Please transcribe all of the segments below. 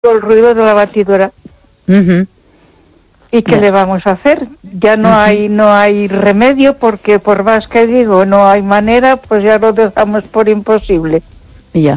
el ruido de la batidora. ¿Y qué le vamos a hacer? Ya no hay remedio, porque por más que digo no hay manera, pues ya lo dejamos por imposible. Ya.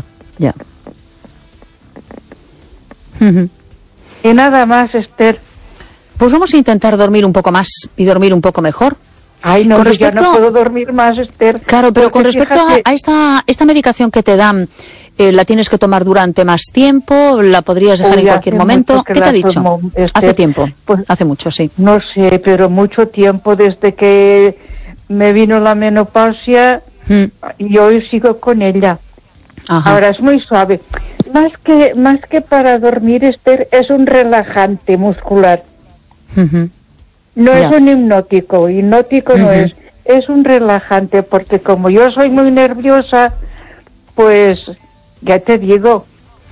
Y nada más, Esther. Pues vamos a intentar dormir un poco más y dormir un poco mejor. Ay, no, ya no puedo dormir más, Esther. Claro, pero con respecto a esta medicación que te dan, ¿la tienes que tomar durante más tiempo? ¿La podrías dejar en cualquier momento? ¿Qué te ha dicho? Hace tiempo, pues, hace mucho, sí. No sé, pero mucho tiempo, desde que me vino la menopausia, y hoy sigo con ella. Ajá. Ahora es muy suave. Más que para dormir, Esther, es un relajante muscular. No es un hipnótico no es un relajante, porque como yo soy muy nerviosa, pues ya te digo,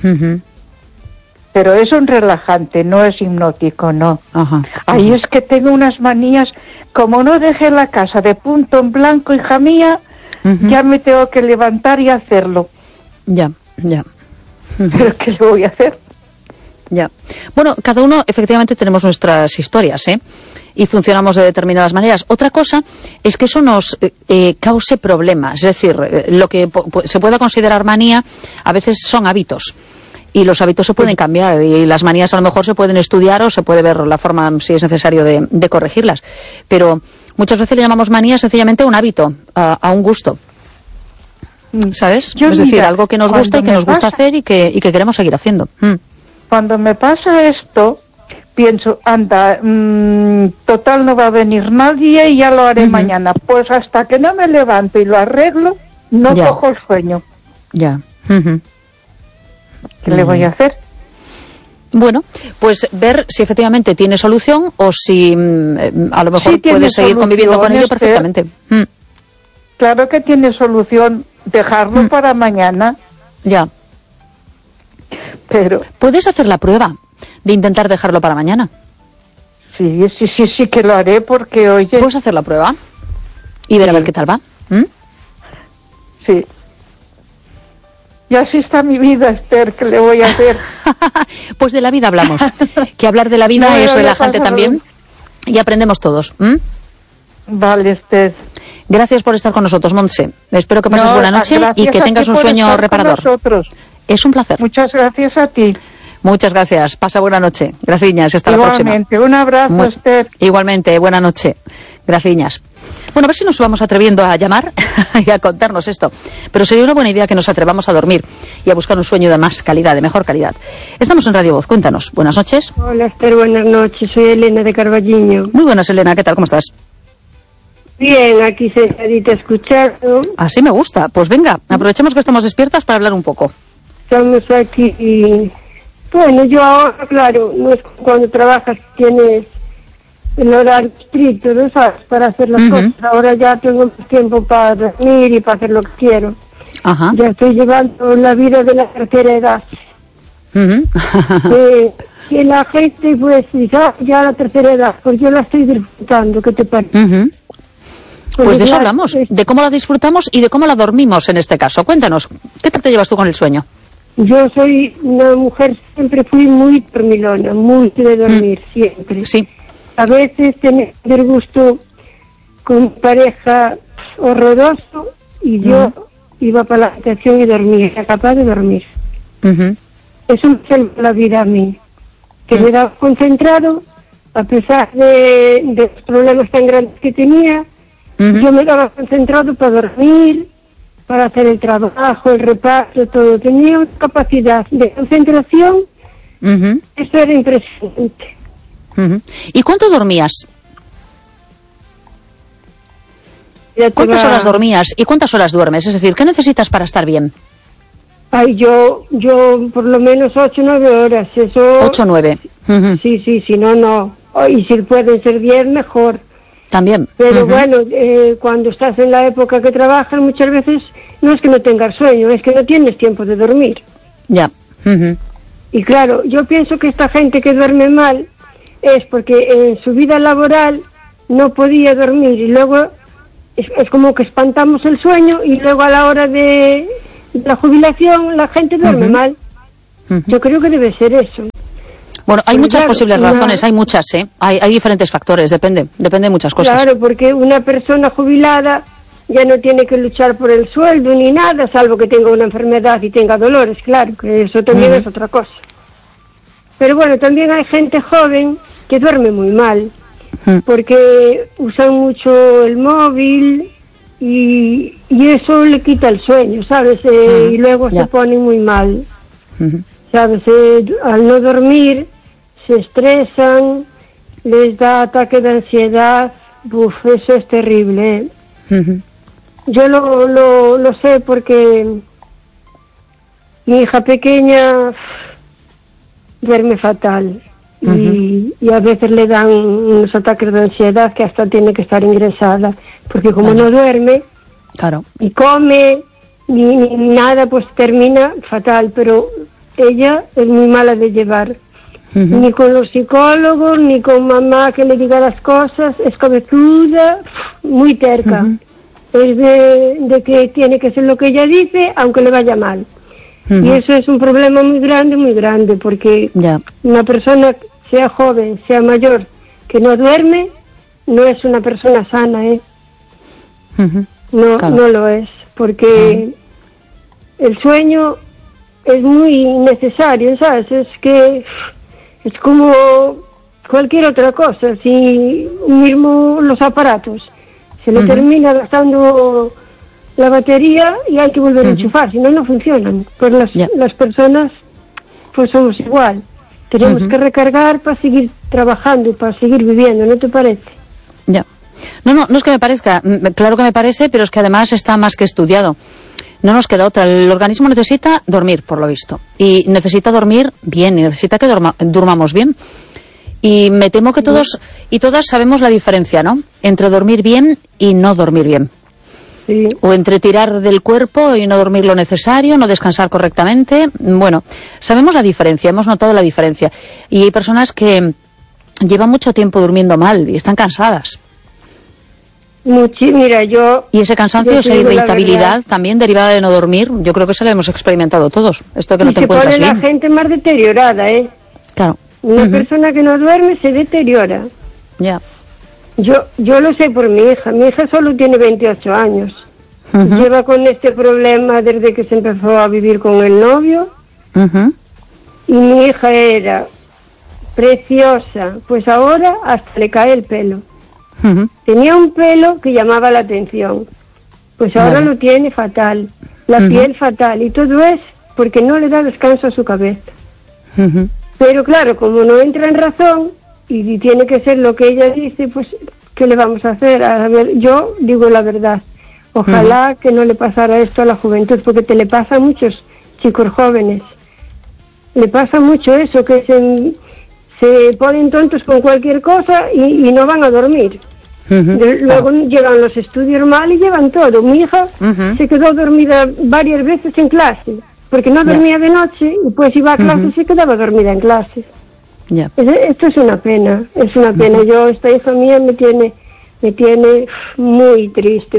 pero es un relajante, no es hipnótico, no. Ahí es que tengo unas manías, como no dejé la casa de punto en blanco, hija mía, ya me tengo que levantar y hacerlo. Ya. ¿Pero qué le voy a hacer? Ya. Bueno, cada uno efectivamente tenemos nuestras historias, y funcionamos de determinadas maneras. Otra cosa es que eso nos cause problemas. Es decir, lo que se pueda considerar manía a veces son hábitos. Y los hábitos se pueden cambiar, y las manías a lo mejor se pueden estudiar o se puede ver la forma, si es necesario, de corregirlas. Pero muchas veces le llamamos manía sencillamente a un hábito, a un gusto. ¿Sabes? Es decir, algo que nos gusta y que nos gusta hacer y que queremos seguir haciendo. Cuando me pasa esto, pienso, anda, total no va a venir nadie y ya lo haré mañana. Pues hasta que no me levanto y lo arreglo, no cojo el sueño. Ya. ¿Qué le voy a hacer? Bueno, pues ver si efectivamente tiene solución o si a lo mejor puedes seguir conviviendo con ello perfectamente. Claro que tiene solución, dejarlo para mañana. Ya. Pero puedes hacer la prueba de intentar dejarlo para mañana. Sí que lo haré, porque oye... Puedes hacer la prueba y ver a ver qué tal va. Sí. Y así está mi vida, Esther, ¿qué le voy a hacer? Pues de la vida hablamos. Que hablar de la vida es relajante también y aprendemos todos. Vale, Esther. Gracias por estar con nosotros, Montse. Espero que pases buena noche y que tengas un sueño reparador. Es un placer. Muchas gracias a ti. Muchas gracias. Pasa buena noche. Gracias. Hasta la próxima. Igualmente. Un abrazo, Esther. Igualmente. Buena noche. Gracias. Bueno, a ver si nos vamos atreviendo a llamar y a contarnos esto. Pero sería una buena idea que nos atrevamos a dormir y a buscar un sueño de más calidad, de mejor calidad. Estamos en Radio Voz. Cuéntanos. Buenas noches. Hola, Esther. Buenas noches. Soy Elena de Carballiño. Muy buenas, Elena. ¿Qué tal? ¿Cómo estás? Bien, aquí sentadita escuchando. Así me gusta. Pues venga, aprovechemos que estamos despiertas para hablar un poco. Estamos aquí y... Bueno, yo ahora, claro, no es cuando trabajas tienes el horario estricto, ¿no sabes? Para hacer las cosas. Ahora ya tengo más tiempo para dormir y para hacer lo que quiero. Ya estoy llevando la vida de la tercera edad. Que la gente, pues, ya la tercera edad, pues yo la estoy disfrutando, ¿qué te parece? Pues de eso hablamos, de cómo la disfrutamos y de cómo la dormimos en este caso. Cuéntanos, ¿qué tal te llevas tú con el sueño? Yo soy una mujer, siempre fui muy dormilona, muy de dormir, siempre. Sí. A veces tenía el gusto con pareja horroroso y yo iba para la habitación y dormía, era capaz de dormir. Eso me salvó la vida a mí, que me daba concentrado, a pesar de los problemas tan grandes que tenía, yo me daba concentrado para dormir, para hacer el trabajo, el reparto, todo. Tenía una capacidad de concentración, eso era impresionante. ¿Y cuánto dormías? ¿Cuántas horas dormías y cuántas horas duermes? Es decir, ¿qué necesitas para estar bien? Ay, yo por lo menos 8 o 9 horas, eso... 8 o 9. Sí, si no. Y si pueden ser 10, mejor. También. Pero bueno, cuando estás en la época que trabajas, muchas veces no es que no tengas sueño, es que no tienes tiempo de dormir. Ya. Y claro, yo pienso que esta gente que duerme mal es porque en su vida laboral no podía dormir y luego es como que espantamos el sueño y luego a la hora de la jubilación la gente duerme mal. Yo creo que debe ser eso. Bueno, hay muchas posibles razones, hay muchas, ¿eh? Hay diferentes factores, depende de muchas cosas. Claro, porque una persona jubilada ya no tiene que luchar por el sueldo ni nada, salvo que tenga una enfermedad y tenga dolores, claro, que eso también es otra cosa. Pero bueno, también hay gente joven que duerme muy mal, porque usan mucho el móvil y eso le quita el sueño, ¿sabes? Y luego se ponen muy mal, ¿sabes? Al no dormir se estresan, les da ataque de ansiedad, eso es terrible, ¿eh? Yo lo sé porque mi hija pequeña duerme fatal y a veces le dan unos ataques de ansiedad que hasta tiene que estar ingresada, porque como no duerme ni come ni nada, pues termina fatal, pero ella es muy mala de llevar. Ni con los psicólogos, ni con mamá que le diga las cosas, es cabezuda, muy terca. Es de que tiene que ser lo que ella dice, aunque le vaya mal. Y eso es un problema muy grande, porque una persona, sea joven, sea mayor, que no duerme, no es una persona sana, ¿eh? No lo es, porque el sueño es muy necesario, ¿sabes? Es que es como cualquier otra cosa, si mismo los aparatos se le termina gastando la batería y hay que volver a enchufar, si no, no funcionan. Pues las personas pues somos igual, tenemos que recargar para seguir trabajando y para seguir viviendo, ¿no te parece? Ya. No es que me parezca, claro que me parece, pero es que además está más que estudiado. No nos queda otra, el organismo necesita dormir, por lo visto, y necesita dormir bien, y necesita que durmamos bien. Y me temo que todos y todas sabemos la diferencia, ¿no? Entre dormir bien y no dormir bien. Sí. O entre tirar del cuerpo y no dormir lo necesario, no descansar correctamente. Bueno, sabemos la diferencia, hemos notado la diferencia. Y hay personas que llevan mucho tiempo durmiendo mal y están cansadas. Mira, y ese cansancio, esa irritabilidad también derivada de no dormir, yo creo que eso lo hemos experimentado todos. Esto que no te encuentras bien. Se pone la gente más deteriorada, ¿eh? Claro. Una persona que no duerme se deteriora. Ya. Yo lo sé por mi hija. Mi hija solo tiene 28 años. Lleva con este problema desde que se empezó a vivir con el novio. Y mi hija era preciosa. Pues ahora hasta le cae el pelo. Tenía un pelo que llamaba la atención. Pues ahora lo tiene fatal. La piel fatal. Y todo es porque no le da descanso a su cabeza. Pero claro, como no entra en razón y tiene que ser lo que ella dice, pues ¿qué le vamos a hacer? A ver, yo digo la verdad. Ojalá que no le pasara esto a la juventud, porque te le pasa a muchos chicos jóvenes. Le pasa mucho eso, que se ponen tontos con cualquier cosa y no van a dormir. Luego llevan los estudios mal y llevan todo. Mi hija se quedó dormida varias veces en clase, porque no dormía de noche y pues iba a clase y se quedaba dormida en clase. Esto es una pena, Yo, esta hija mía me tiene muy triste,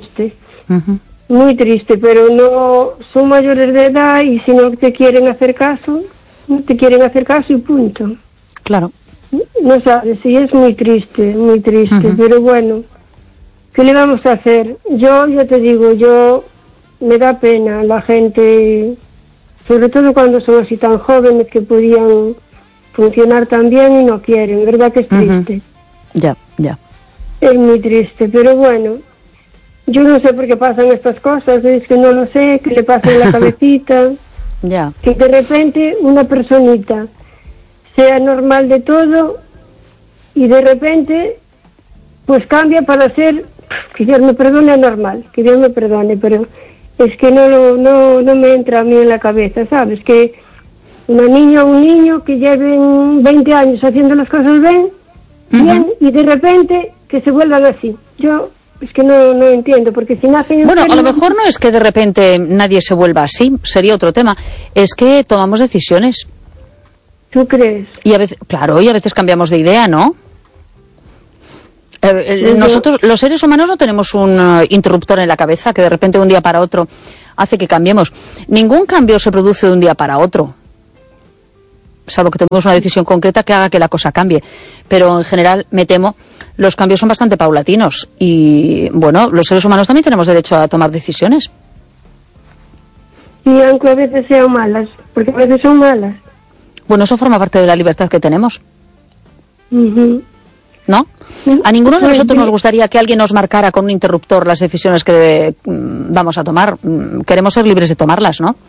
muy triste, pero no son mayores de edad y si no te quieren hacer caso, no te quieren hacer caso y punto. Claro. No sabes, sí, es muy triste, pero bueno, ¿qué le vamos a hacer? Yo te digo, me da pena la gente, sobre todo cuando son así tan jóvenes que podían funcionar tan bien y no quieren, ¿verdad que es triste? Ya. Es muy triste, pero bueno, yo no sé por qué pasan estas cosas, es que no lo sé, que le pasa en la cabecita, que de repente una personita sea normal de todo y de repente pues cambia para ser, que Dios me perdone, anormal, que Dios me perdone, pero es que no me entra a mí en la cabeza, ¿sabes? Que una niña o un niño que lleven 20 años haciendo las cosas bien y de repente que se vuelvan así. Yo es que no entiendo, porque si nacen... Bueno, a lo mejor no es que de repente nadie se vuelva así, sería otro tema, es que tomamos decisiones. ¿Tú crees? Y a veces, claro, y a veces cambiamos de idea, ¿no? Nosotros, los seres humanos, no tenemos un interruptor en la cabeza que de repente de un día para otro hace que cambiemos. Ningún cambio se produce de un día para otro. salvo que tenemos una decisión concreta que haga que la cosa cambie. Pero en general, me temo, los cambios son bastante paulatinos. Y bueno, los seres humanos también tenemos derecho a tomar decisiones. Y aunque a veces sean malas, porque a veces son malas. Bueno, eso forma parte de la libertad que tenemos. ¿No? A ninguno de nosotros nos gustaría que alguien nos marcara con un interruptor las decisiones que vamos a tomar. Queremos ser libres de tomarlas, ¿no?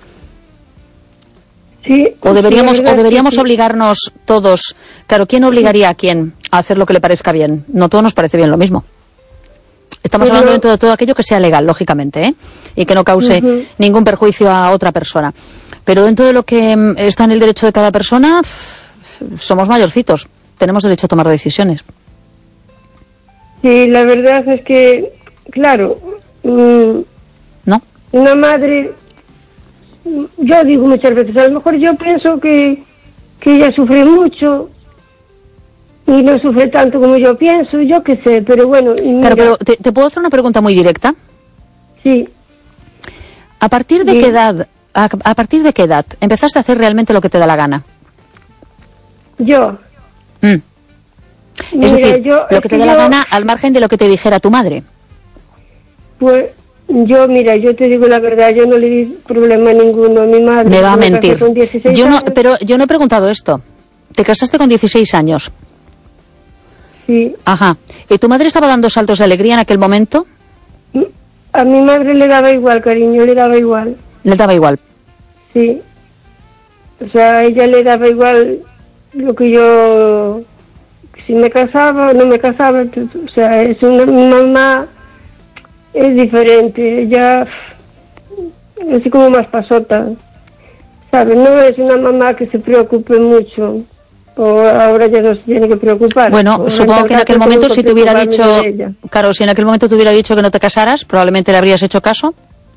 Sí. O deberíamos obligarnos todos. Claro, ¿quién obligaría a quién a hacer lo que le parezca bien? No todos nos parece bien lo mismo. Estamos hablando dentro de todo aquello que sea legal, lógicamente, ¿eh? Y que no cause ningún perjuicio a otra persona. Pero dentro de lo que está en el derecho de cada persona, somos mayorcitos. Tenemos derecho a tomar decisiones. Sí, la verdad es que, claro, ¿no? Una madre, yo digo muchas veces, a lo mejor yo pienso que ella sufre mucho y no sufre tanto como yo pienso, yo qué sé, pero bueno. Claro, pero ¿te puedo hacer una pregunta muy directa? Sí. ¿A partir de qué edad empezaste a hacer realmente lo que te da la gana? Yo. Es decir, lo que te da la gana al margen de lo que te dijera tu madre. Pues yo te digo la verdad, yo no le di problema ninguno a mi madre. Me va a mentir. Pero yo no he preguntado esto. ¿Te casaste con 16 años? Sí. Ajá. ¿Y tu madre estaba dando saltos de alegría en aquel momento? A mi madre le daba igual, cariño, le daba igual. ¿Le daba igual? Sí. O sea, a ella le daba igual lo que yo... Si me casaba o no me casaba, o sea, es una mamá, es diferente, ella es así como más pasota, ¿sabes? No es una mamá que se preocupe mucho, o ahora ya no se tiene que preocupar. Bueno, supongo que en aquel momento si te hubiera dicho, claro, si en aquel momento te hubiera dicho que no te casaras, probablemente le habrías hecho caso.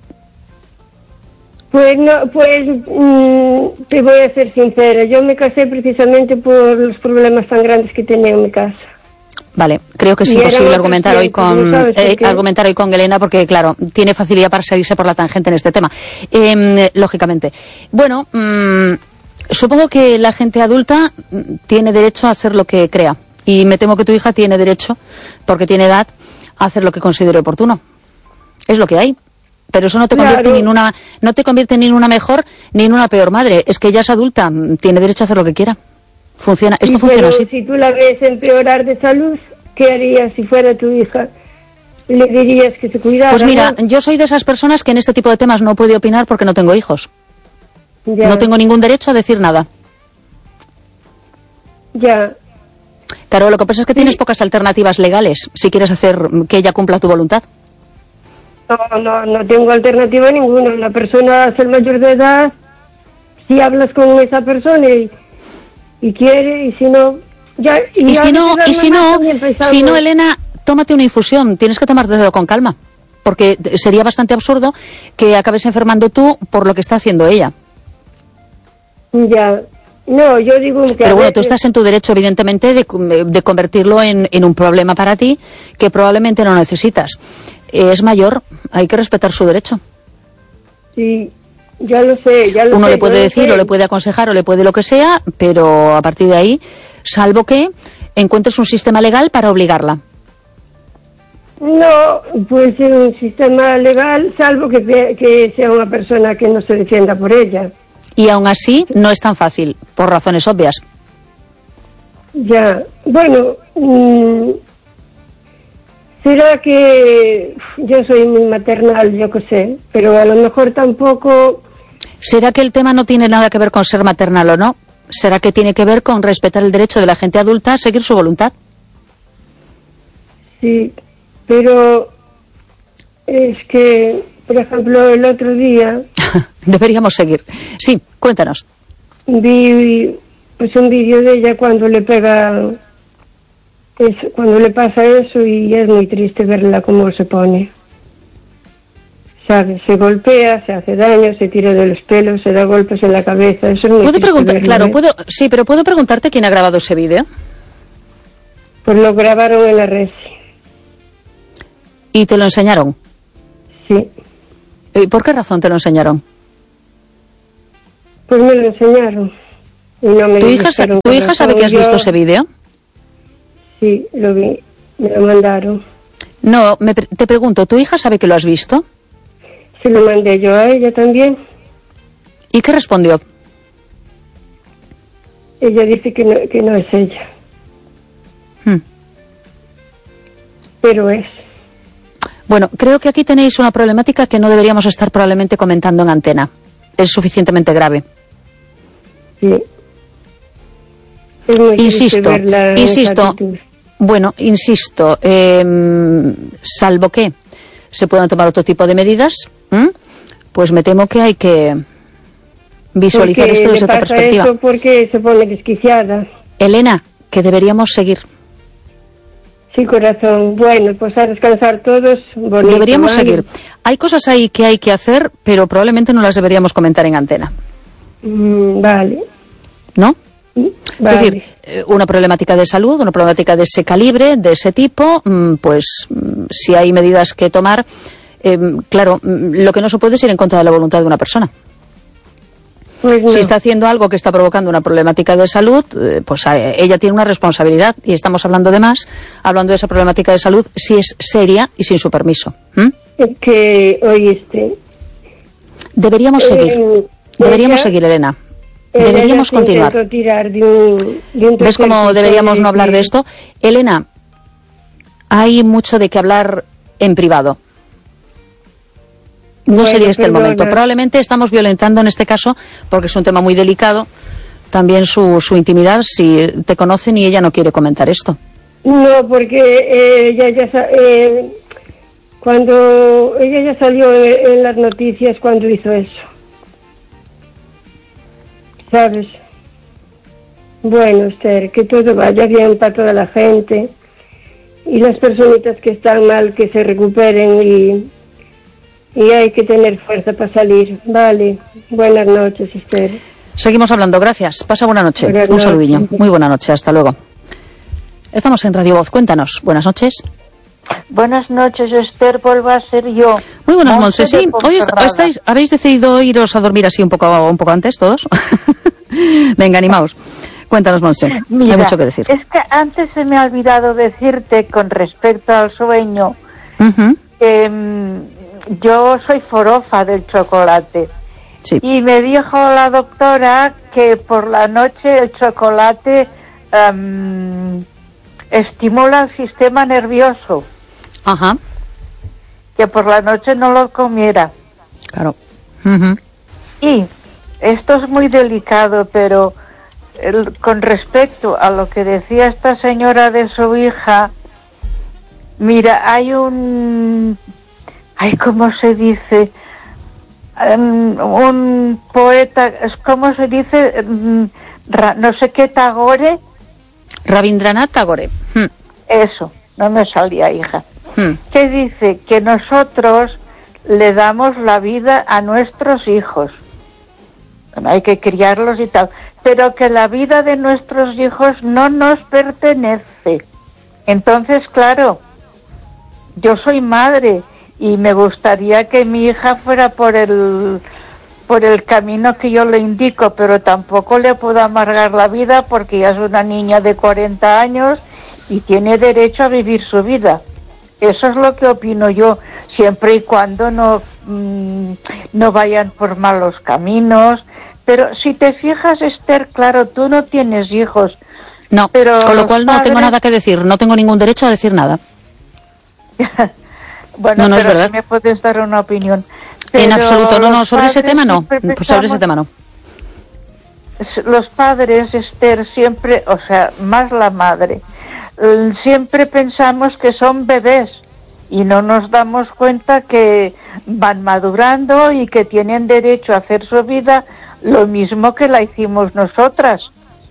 Pues no, te voy a ser sincera, yo me casé precisamente por los problemas tan grandes que tenía en mi casa. Vale, creo que es imposible argumentar hoy con Elena porque, claro, tiene facilidad para salirse por la tangente en este tema, lógicamente. Bueno, supongo que la gente adulta tiene derecho a hacer lo que crea y me temo que tu hija tiene derecho, porque tiene edad, a hacer lo que considere oportuno. Es lo que hay. Pero eso no te convierte ni en una mejor ni en una peor madre. Es que ella es adulta, tiene derecho a hacer lo que quiera. Esto funciona así. Si tú la ves empeorar de salud, ¿qué harías si fuera tu hija? ¿Le dirías que se cuidara? Pues mira, yo soy de esas personas que en este tipo de temas no puedo opinar porque no tengo hijos. Ya. No tengo ningún derecho a decir nada. Ya. Claro, lo que pasa es que tienes pocas alternativas legales si quieres hacer que ella cumpla tu voluntad. No tengo alternativa ninguna. La persona es el mayor de edad, si hablas con esa persona y quiere, y si no... Si no, Elena, tómate una infusión, tienes que tomártelo con calma, porque sería bastante absurdo que acabes enfermando tú por lo que está haciendo ella. Ya, no, yo digo que... Pero bueno, tú estás en tu derecho, evidentemente, de convertirlo en un problema para ti que probablemente no necesitas. Es mayor, hay que respetar su derecho. Sí, ya lo sé. Uno le puede decir, o le puede aconsejar, o le puede lo que sea, pero a partir de ahí, salvo que encuentres un sistema legal para obligarla. No, puede ser un sistema legal, salvo que sea una persona que no se defienda por ella. Y aún así, no es tan fácil, por razones obvias. Ya, bueno... será que yo soy muy maternal, yo qué sé, pero a lo mejor tampoco... ¿Será que el tema no tiene nada que ver con ser maternal o no? ¿Será que tiene que ver con respetar el derecho de la gente adulta a seguir su voluntad? Sí, pero es que, por ejemplo, el otro día... Deberíamos seguir. Sí, cuéntanos. Vi pues un vídeo de ella cuando le pega... cuando le pasa eso, y es muy triste verla cómo se pone. ¿Sabes? Se golpea, se hace daño, se tira de los pelos, se da golpes en la cabeza. Eso es muy triste verlo, pero ¿puedo preguntarte quién ha grabado ese vídeo? Pues lo grabaron en la red. ¿Y te lo enseñaron? Sí. ¿Y por qué razón te lo enseñaron? Pues me lo enseñaron. Y no me ¿Tu hija sabe que has visto ese vídeo? Sí, lo vi, me lo mandaron. No, te pregunto, ¿tu hija sabe que lo has visto? Se lo mandé yo a ella también. ¿Y qué respondió? Ella dice que no es ella. Pero es. Bueno, creo que aquí tenéis una problemática que no deberíamos estar probablemente comentando en antena. Es suficientemente grave. Sí. Es muy insisto, actitud. Bueno, insisto, salvo que se puedan tomar otro tipo de medidas, pues me temo que hay que visualizar esto desde otra perspectiva. Eso porque se pone desquiciada. Elena, que deberíamos seguir. Sí, corazón. Bueno, pues a descansar todos. Bonito, deberíamos seguir. Hay cosas ahí que hay que hacer, pero probablemente no las deberíamos comentar en antena. Vale. ¿No? Vale. Es decir, una problemática de salud, una problemática de ese calibre, de ese tipo, pues si hay medidas que tomar, claro, lo que no se puede es ir en contra de la voluntad de una persona. Pues no. Si está haciendo algo que está provocando una problemática de salud, pues ella tiene una responsabilidad, y estamos hablando de más, hablando de esa problemática de salud, si es seria y sin su permiso. Es que, oíste. Deberíamos seguir, Elena. Deberíamos continuar. Tirar de un ¿Ves cómo deberíamos no hablar de esto? Elena, hay mucho de qué hablar en privado. No sería este el momento. Probablemente estamos violentando en este caso, porque es un tema muy delicado, también su intimidad, si te conocen y ella no quiere comentar esto. No, porque cuando ella ya salió en las noticias cuando hizo eso. ¿Sabes? Bueno, Esther, que todo vaya bien para toda la gente y las personitas que están mal que se recuperen y hay que tener fuerza para salir. Vale. Buenas noches, Esther. Seguimos hablando. Gracias. Pasa buena noche. Un saludillo. Muy buena noche. Hasta luego. Estamos en Radio Voz. Cuéntanos. Buenas noches. Buenas noches, Esther. Vuelvo a ser yo. Muy buenas, Monse. Sí, hoy habéis decidido iros a dormir así un poco antes, todos. Venga, animaos. Cuéntanos, Monse. Mira, hay mucho que decir. Es que antes se me ha olvidado decirte con respecto al sueño que yo soy forofa del chocolate. Sí. Y me dijo la doctora que por la noche el chocolate estimula el sistema nervioso. Ajá. Que por la noche no lo comiera. Claro. Y esto es muy delicado, pero con respecto a lo que decía esta señora de su hija, mira, hay ¿cómo se dice? Un poeta, ¿cómo se dice? No sé qué, Tagore. Rabindranath Tagore. Eso, no me salía, hija. Que dice que nosotros le damos la vida a nuestros hijos. Bueno, hay que criarlos y tal, pero que la vida de nuestros hijos no nos pertenece. Entonces, claro, yo soy madre y me gustaría que mi hija fuera por el camino que yo le indico, pero tampoco le puedo amargar la vida porque ya es una niña de 40 años y tiene derecho a vivir su vida. Eso es lo que opino yo, siempre y cuando no vayan por malos caminos. Pero si te fijas, Esther, claro, tú no tienes hijos. No, pero con lo cual no tengo nada que decir, no tengo ningún derecho a decir nada. Bueno, no, pero es verdad. sí me puedes dar una opinión. En absoluto, no, sobre ese tema no, sobre ese tema no. Los padres, Esther, siempre, o sea, más la madre, siempre pensamos que son bebés y no nos damos cuenta que van madurando y que tienen derecho a hacer su vida lo mismo que la hicimos nosotras.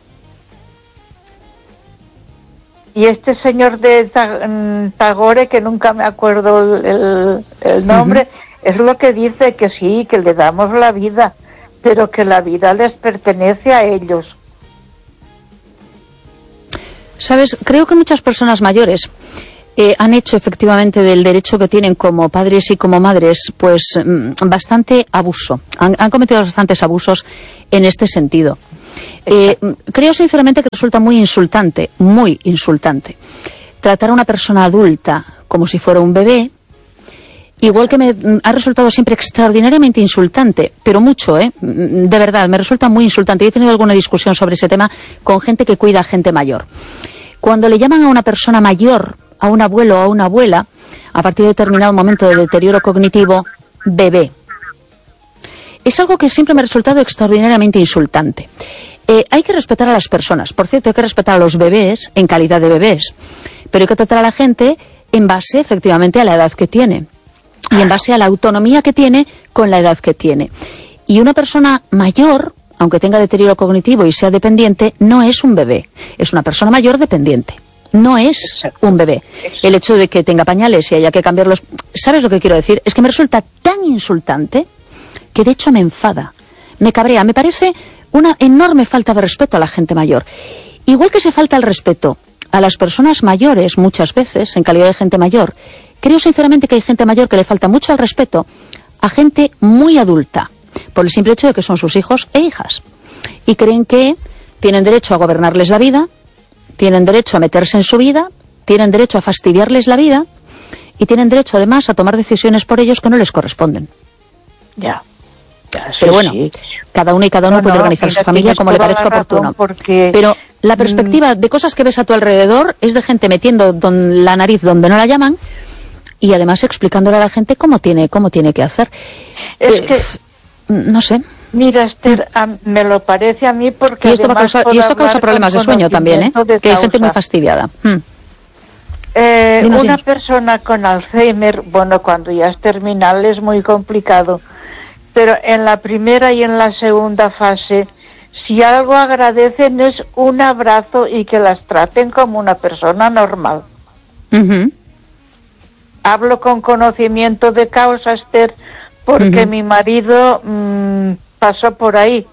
Y este señor de Tagore, que nunca me acuerdo el nombre, es lo que dice, que sí, que le damos la vida, pero que la vida les pertenece a ellos. ¿Sabes? Creo que muchas personas mayores han hecho efectivamente del derecho que tienen como padres y como madres, pues bastante abuso. Han cometido bastantes abusos en este sentido. Creo sinceramente que resulta muy insultante, tratar a una persona adulta como si fuera un bebé, igual que me ha resultado siempre extraordinariamente insultante, pero mucho, de verdad, me resulta muy insultante. He tenido alguna discusión sobre ese tema con gente que cuida a gente mayor. Cuando le llaman a una persona mayor, a un abuelo o a una abuela, a partir de determinado momento de deterioro cognitivo, bebé. Es algo que siempre me ha resultado extraordinariamente insultante. Hay que respetar a las personas. Por cierto, hay que respetar a los bebés en calidad de bebés. Pero hay que tratar a la gente en base, efectivamente, a la edad que tiene. Y en base a la autonomía que tiene con la edad que tiene. Y una persona mayor, aunque tenga deterioro cognitivo y sea dependiente, no es un bebé. Es una persona mayor dependiente. No es un bebé. El hecho de que tenga pañales y haya que cambiarlos... ¿Sabes lo que quiero decir? Es que me resulta tan insultante que de hecho me enfada, me cabrea. Me parece una enorme falta de respeto a la gente mayor. Igual que se falta el respeto a las personas mayores muchas veces, en calidad de gente mayor, creo sinceramente que hay gente mayor que le falta mucho al respeto a gente muy adulta, por el simple hecho de que son sus hijos e hijas. Y creen que tienen derecho a gobernarles la vida, tienen derecho a meterse en su vida, tienen derecho a fastidiarles la vida y tienen derecho además a tomar decisiones por ellos que no les corresponden. Ya. Pero bueno, cada uno puede organizar su familia como le parezca oportuno. Pero la perspectiva de cosas que ves a tu alrededor es de gente metiendo la nariz donde no la llaman y además explicándole a la gente cómo tiene que hacer. Es que... No sé. Mira, Esther, me lo parece a mí porque... Y esto causa problemas de sueño también, que hay gente muy fastidiada. Una persona con Alzheimer, bueno, cuando ya es terminal es muy complicado. Pero en la primera y en la segunda fase, si algo agradecen es un abrazo y que las traten como una persona normal. Hablo con conocimiento de causa, Esther, porque mi marido pasó por ahí.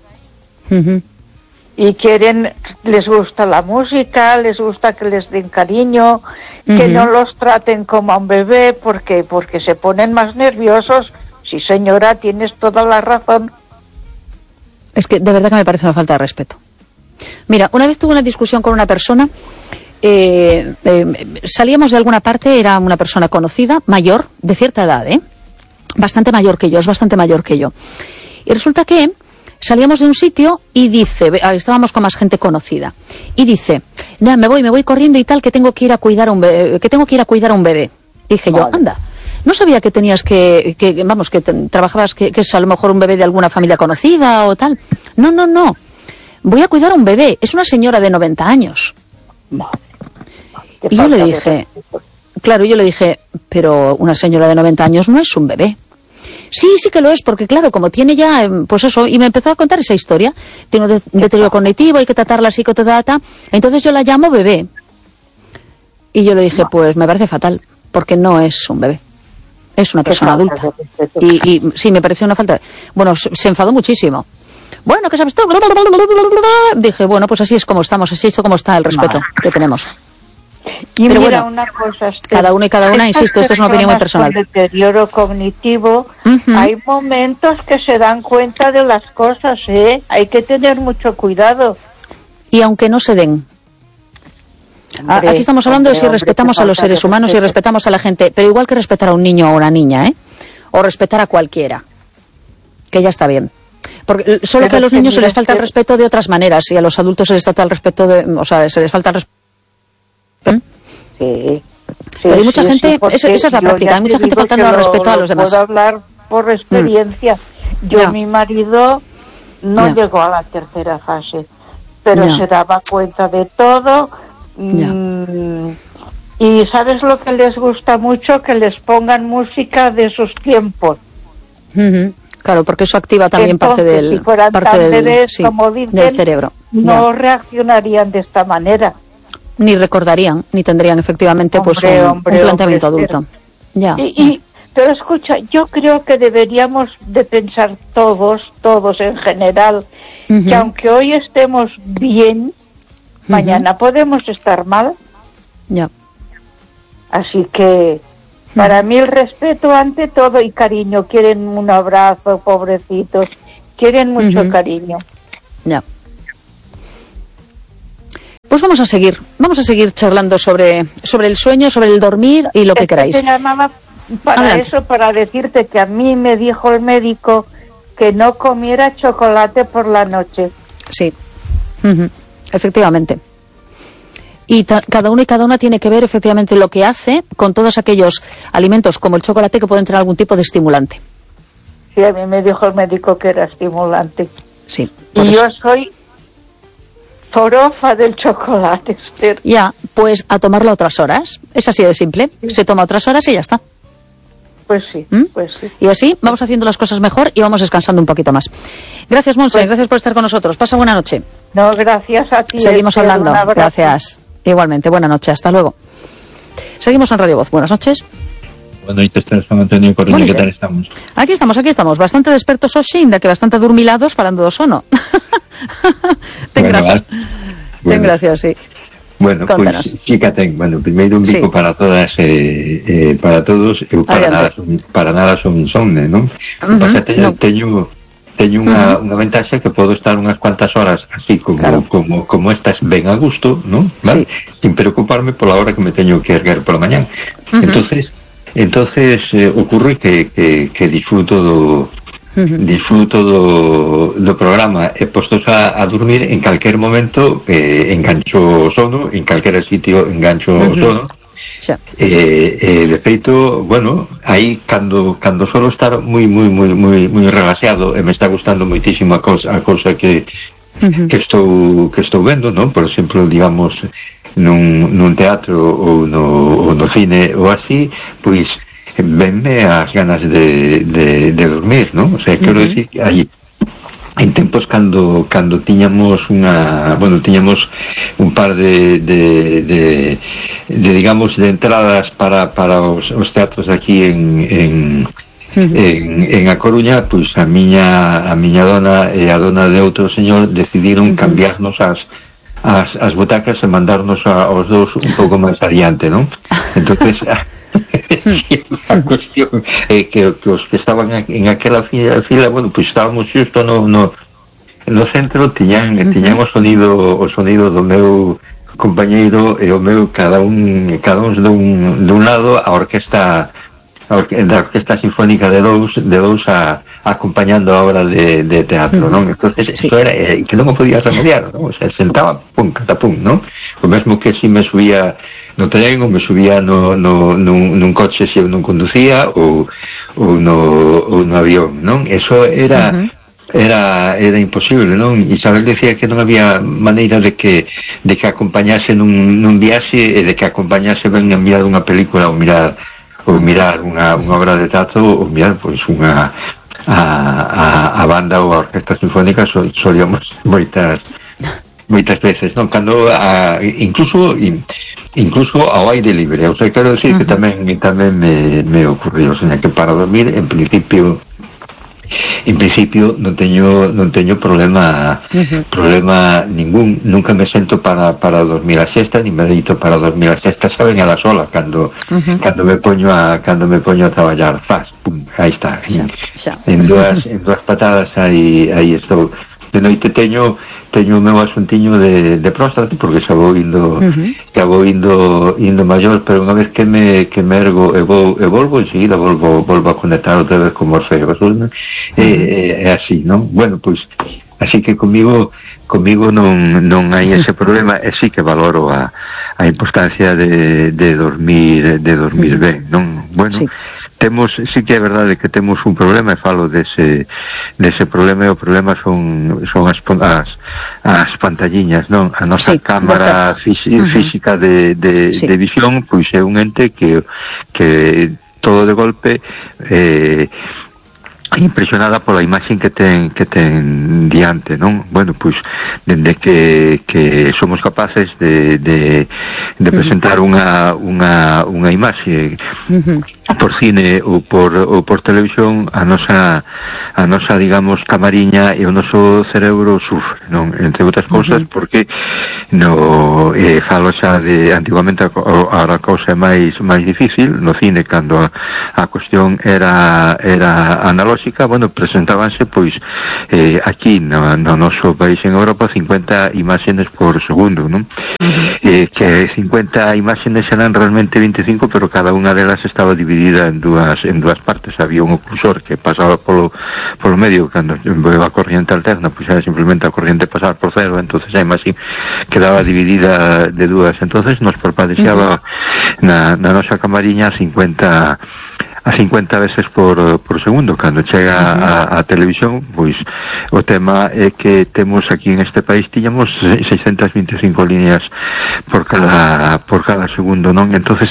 Y les gusta la música, les gusta que les den cariño, que no los traten como a un bebé porque se ponen más nerviosos. Sí, señora, tienes toda la razón. Es que de verdad que me parece una falta de respeto. Mira, una vez tuve una discusión con una persona, salíamos de alguna parte, era una persona conocida, mayor, de cierta edad, bastante mayor que yo, es bastante mayor que yo. Y resulta que salíamos de un sitio y dice, estábamos con más gente conocida, y dice, me voy corriendo y tal, que tengo que ir a cuidar a un bebé, Dije yo, anda. No sabía que tenías que trabajabas, que es a lo mejor un bebé de alguna familia conocida o tal. No. Voy a cuidar a un bebé. Es una señora de 90 años. Y yo le dije, pero una señora de 90 años no es un bebé. Sí que lo es, porque claro, como tiene ya, pues eso, y me empezó a contar esa historia. Tiene un deterioro cognitivo, hay que tratarla así, entonces yo la llamo bebé. Y yo le dije, pues me parece fatal, porque no es un bebé. Es una persona adulta. Y sí, me pareció una falta. Bueno, se enfadó muchísimo. Bueno, ¿qué sabes tú? Dije, bueno, pues así es como estamos, así es como está el respeto que tenemos. Y pero mira, una cosa, cada uno y cada una, insisto, esto es una opinión muy personal. Con deterioro cognitivo, hay momentos que se dan cuenta de las cosas, hay que tener mucho cuidado. Y aunque no se den. Aquí estamos hablando de si respetamos a los seres humanos y respetamos a la gente, pero igual que respetar a un niño o a una niña, o respetar a cualquiera, que ya está bien. Porque solo que a los niños se les falta el respeto de otras maneras y a los adultos se les falta el respeto se les falta el respeto. Pero hay mucha gente, esa es la práctica, hay mucha gente faltando al respeto a los demás. Puedo hablar por experiencia. Mi marido no llegó a la tercera fase, pero se daba cuenta de todo. Y ¿sabes lo que les gusta mucho? Que les pongan música de sus tiempos. Claro, porque eso activa también parte del cerebro. No reaccionarían de esta manera. Ni recordarían, ni tendrían efectivamente un planteamiento adulto. Pero escucha, yo creo que deberíamos de pensar todos en general, que aunque hoy estemos bien, mañana podemos estar mal. Así que para mí el respeto ante todo y cariño. Quieren un abrazo, pobrecitos, quieren mucho cariño. Pues vamos a seguir charlando sobre el sueño, sobre el dormir y lo que queráis. Te llamaba para decirte que a mí me dijo el médico que no comiera chocolate por la noche. Sí, efectivamente. Y cada uno y cada una tiene que ver efectivamente lo que hace con todos aquellos alimentos como el chocolate que pueden tener algún tipo de estimulante. Sí, a mí me dijo el médico que era estimulante. Sí. Y yo soy forofa del chocolate, Esther. Ya, pues a tomarlo a otras horas. Es así de simple. Sí. Se toma a otras horas y ya está. Pues sí, pues sí. Y así vamos haciendo las cosas mejor y vamos descansando un poquito más. Gracias, Montse, gracias por estar con nosotros. Pasa buena noche. No, gracias a ti. Seguimos hablando. Gracias. Igualmente, buena noche. Hasta luego. Seguimos en Radio Voz. Buenas noches. Buenas noches, Juan Antonio Corriña, ¿qué tal estamos? Aquí estamos. Bastante despertos hoxe, ainda que bastante adormilados falando do sono. Ten gracias. Ten gracias, sí. Bueno, contanos. Pues sí que ten. Bueno, primeiro un bico para todas para todos, eu para nada son insomne, non? Pasa teño unha ventaxa que podo estar unhas cuantas horas así como estas ben a gusto, non? ¿Vale? Sí. Sin preocuparme pola hora que me teño que erguer pola mañán. Entonces ocurre que disfruto do programa e postos a dormir en calquer momento engancho o sono, en calquera sitio engancho o sono. De feito, bueno, aí cando solo estar moi relaxado e me está gustando moitísimo a cousa que estou vendo, non? Por exemplo, digamos nun teatro ou no cine ou así, pois venme as ganas de dormir, non? O sea, quero decir que aí en tempos cando tiñamos tiñamos un par de digamos de entradas para os teatros aquí en A Coruña, pois a miña dona e a dona de outro señor decidiron cambiarnos as butacas e mandarnos aos dous un pouco máis adiante, non? Entonces a cuestión é que os que estaban en aquela fila, bueno, pois estábamos xusto no centro, tiñan o sonido do meu compañeiro e o meu cada un dun lado a orquesta sinfónica de dous acompañando a obra de teatro, non? Entonces, isto era que non o podía remediar, non? O sea, sentaba pum, catapum, non? O mesmo que si me subía no tren ou me subía nun coche se eu non conducía ou no avión, non? Eso era imposible, non? Isabel decía que non había maneira de que acompañase nun viaxe e de que acompañase ben a mirar unha película ou mirar unha obra de teatro ou mirar pois a banda ou a orquesta sinfónica solíamos moitas veces, non? Cando incluso ao aire libre, o sea, quero decir que tamén me ocurrió, o sea, que para dormir en principio non teño problema ningún, nunca me sento para dormir a siesta, ni me deito para dormir a siesta, saben a la sola cando me poño a traballar, pum, aí está, en dúas patadas aí estou. De noite teño o meu asuntiño de próstata, porque xa vou indo maior, pero unha vez que me ergo e volvo enseguida volvo a conectar outra vez con Morfeo. É así, non? Bueno, pois así que comigo non hai ese problema, e sí que valoro a importancia de dormir ben, non? Bueno, sí que é verdade que temos un problema, e falo dese problema, e o problema son as pantalliñas, non? A nosa cámara física de visión, pois é un ente que todo de golpe impresionada pola imaxen que ten diante, non? Bueno, pois dende que somos capaces de presentar unha imaxe por cine ou por televisión, a nosa digamos camariña e o noso cerebro sufre, non? Entre outras cousas porque falo xa de antigamente, ahora a cousa é máis difícil no cine, cando a cuestión era analóxica, bueno, presentábanse pois aquí no noso país en Europa 50 imágenes por segundo, non? Que 50 imágenes eran realmente 25, pero cada unha delas estaba dividida en dúas partes. Había un oclusor que pasaba polo medio, cando a corriente alterna, pois era simplemente a corriente pasar por cero, entonces a imaxe quedaba dividida de dúas, entonces nos parpadexaba na nosa camariña 50 veces por segundo. Cando chega a televisión, pois o tema é que temos aquí en este país tiñamos 625 líneas por cada segundo, non? Entonces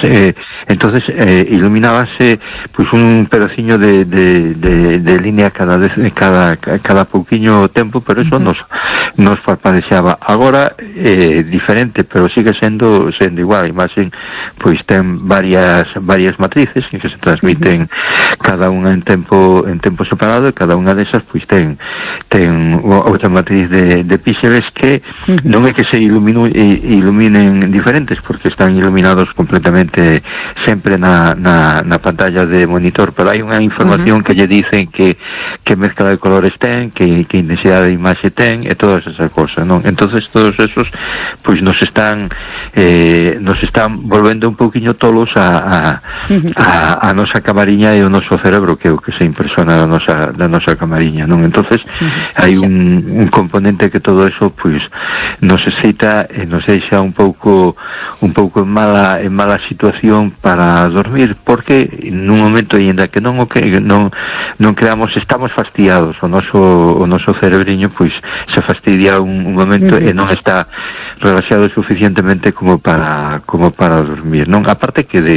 iluminábase pois un pedaciño de línea cada vez, cada pouquiño tempo, pero eso nos parpadexaba. Agora diferente, pero sigue sendo igual. A imaxe pois ten varias matrices que se transmiten cada unha en tempo separado, e cada unha desas pois ten outra matriz de píxeles que non é que se iluminen diferentes, porque están iluminados completamente sempre na pantalla de monitor, pero hai unha información que lle dicen que mezcla de colores ten, que intensidade de imaxe ten, e todas esas cosas, non? Entonces todos esos pois nos están volvendo un pouquiño tolos a nosa camariña e o noso cerebro, que é o que se impresiona da nosa camariña, non? Entonces hai un componente que todo eso pois nos excita e nos deixa un pouco en mala situación para dormir, porque nun momento, aínda que non creamos, estamos fastidiados, o noso cerebriño pois se fastidia un momento e non está relaxado suficientemente como para dormir, non? Aparte que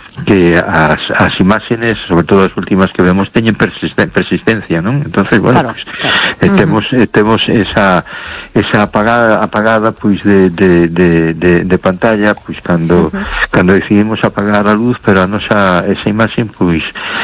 as imágenes, sobre todo as últimas que vemos, teñen persistencia, non? Entonces, bueno, claro, pues, temos esa apagada pois de pantalla, pois cando decidimos apagar a luz, pero esa imaxe pois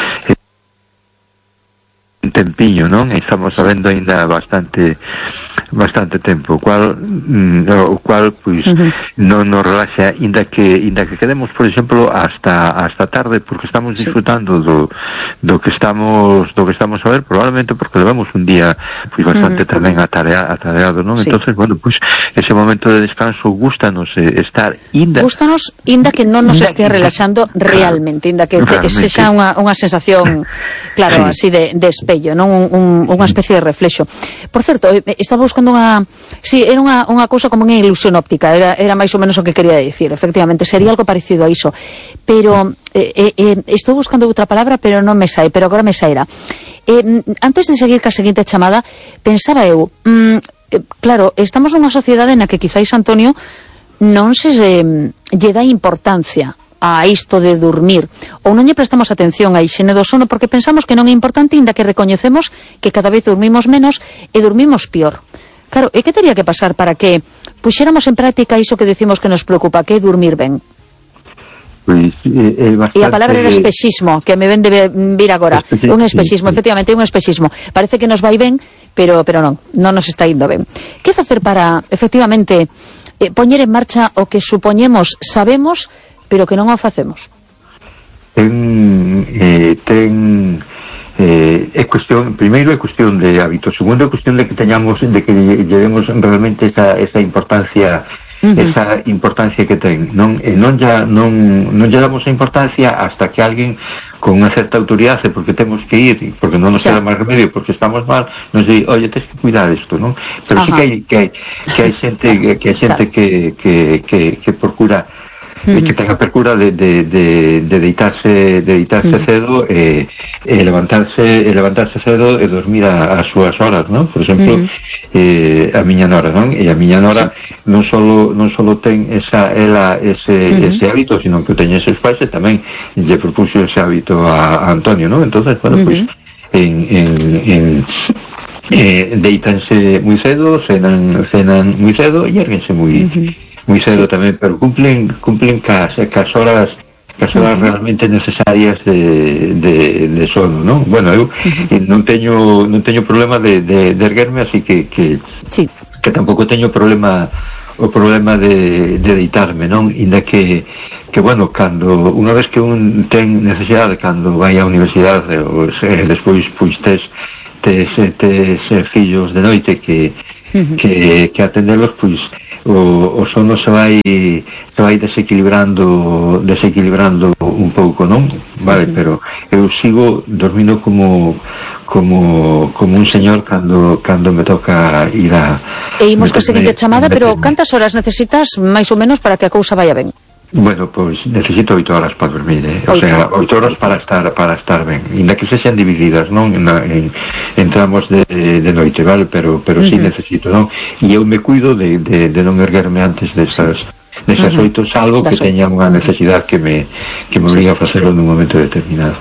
un tempiño, non? Estamos sabendo aínda bastante tempo, o cual pois non nos relaxa, inda que quedemos, por exemplo, hasta tarde, porque estamos disfrutando do que estamos a ver, probablemente porque levamos un día pois bastante tamén atareado, non? Entonces, bueno, pois ese momento de descanso gústanos estar Gústanos inda que non nos estea relaxando realmente, inda que sexa unha sensación, claro, así de espello, non? Unha especie de reflexo. Por certo, estaba buscando era unha cousa como unha ilusión óptica, era máis ou menos o que quería dicir. Efectivamente, sería algo parecido a iso, pero estou buscando outra palabra, pero non me sai, pero agora me sairá. Antes de seguir ca seguinte chamada, pensaba eu, claro, estamos nunha sociedade na que quizáis, Antonio, non se lle dá importancia a isto de dormir, ou non lle prestamos atención á hixiene do sono porque pensamos que non é importante, inda que recoñecemos que cada vez dormimos menos e dormimos pior. Claro, e que teria que pasar para que puxéramos en práctica iso que decimos que nos preocupa, que é dormir ben? Pois, e a palabra era espexismo, que me ven de vir agora. Un espexismo, efectivamente, un espexismo. Parece que nos vai ben, pero non nos está indo ben. Que facer para, efectivamente, poñer en marcha o que supoñemos sabemos, pero que non o facemos? Primeiro é cuestión de hábito, segundo é cuestión de que teñamos, de que llevemos realmente esa importancia, esa importancia que ten, non lle damos a importancia hasta que alguén con unha certa autoridade, porque temos que ir, porque non nos queda máis remedio, porque estamos mal, nos di, oye, tens que cuidar isto, non? Pero sí que hai xente que procura que tenga percura de deitarse cedo e levantarse cedo e dormir as súas horas, non? Por exemplo, a miña nora, non? E a miña nora non solo ten ese hábito, sino que o teñen seus pais e tamén lle propuxo ese hábito a Antonio, non? Entonces, bueno, pues deitanse moi cedo, cenan moi cedo e érguense moi cedo tamén, pero cumplen cas horas persoas realmente necesarias de sono, non? Bueno, eu non teño problema de erguerme, así que tampouco teño o problema de deitarme, non? Inda que bueno, cando unha vez que un ten necesidade, cando vai á universidade ou despois pois tes fillos de noite que atendelos, pois o sono se vai desequilibrando un pouco, non? Vale, pero eu sigo dormindo como un señor cando me toca ir a... E imos ca seguinte chamada, pero cantas horas necesitas máis ou menos para que a cousa vaya ben? Bueno, pois necesito 8 horas para dormir, o sea, 8 horas para estar ben, inda que se sean divididas, non? En tramos de noite, vale? Pero sí necesito, non? E eu me cuido de non erguerme antes desas 8, salvo que teña unha necesidade que me obriga a facelo nun momento determinado.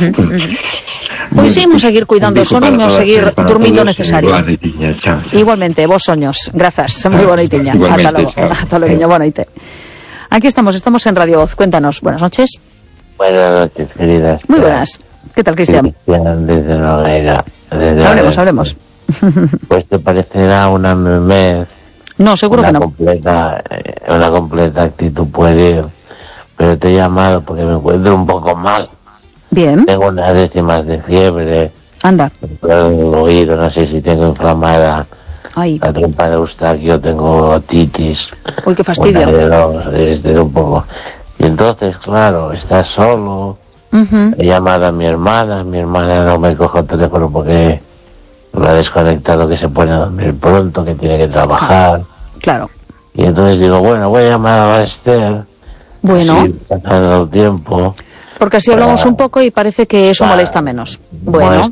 Pois imos seguir cuidando o sono, imos seguir dormindo necesario. Igualmente, vos soños. Grazas, moi boa noitiña. Ata logo, boa noite. Aquí estamos en Radio Voz. Cuéntanos. Buenas noches. Buenas noches, queridas. Muy buenas. ¿Qué tal, Cristian? Cristian, desde Nogueira. Hablemos. Pues te parecerá una memez. No, seguro que no. Una completa actitud puede ir. Pero te he llamado porque me encuentro un poco mal. Bien. Tengo unas décimas de fiebre. Anda. El oído, no sé si tengo inflamada. Ay. La trompa de Eustaquio, tengo otitis. Uy, qué fastidio. Desde un poco. Y entonces, claro, estás solo. He llamado a mi hermana no me coge el teléfono porque lo ha desconectado, que se pone a dormir pronto, que tiene que trabajar. Claro. Y entonces digo, bueno, voy a llamar a Esther. Bueno. Así, pasando el tiempo. Porque así hablamos un poco y parece que eso molesta menos. Bueno.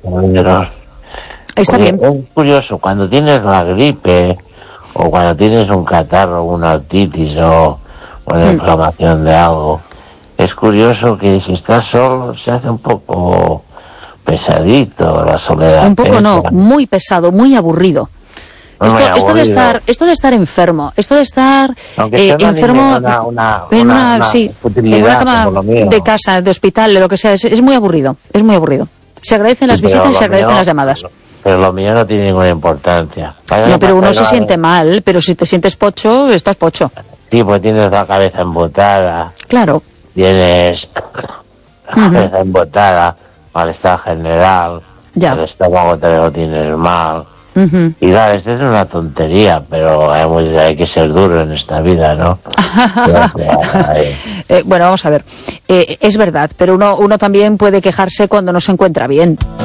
Está bien. Es curioso, cuando tienes la gripe, o cuando tienes un catarro, una otitis, o una inflamación de algo, es curioso que si estás solo se hace un poco pesadito la soledad. Un poco no, muy pesado, muy aburrido. Esto de estar enfermo, esto de estar enfermo en una cama de casa, de hospital, de lo que sea, es muy aburrido, Se agradecen las visitas y se agradecen las llamadas. Pero lo mío no tiene ninguna importancia. No, pero uno se siente mal, pero si te sientes pocho, estás pocho. Sí, pues tienes la cabeza embotada. Claro. Tienes la cabeza embotada, malestar general, el estómago te lo tienes mal. Y claro, esto es una tontería, pero hay que ser duro en esta vida, ¿no? Bueno, vamos a ver. Es verdad, pero uno también puede quejarse cuando no se encuentra bien.